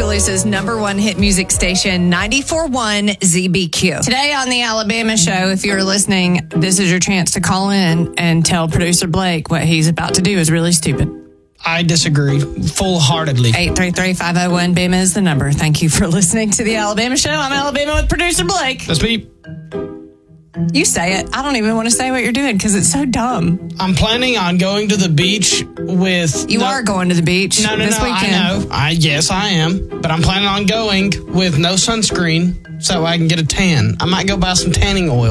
Tuscaloosa's #1 hit music station, 94.1 ZBQ. Today on the Alabama Show, if you're listening, this is your chance to call in and tell producer Blake what he's about to do is really stupid. I disagree full-heartedly. 833-501-BAMA is the number. Thank you for listening to the Alabama Show. I'm Alabama with producer Blake. That's me. You say it. I don't even want to say what you're doing because it's so dumb. I'm planning on going to the beach with... You are going to the beach this weekend. I know. Yes, I am. But I'm planning on going with no sunscreen so I can get a tan. I might go buy some tanning oil.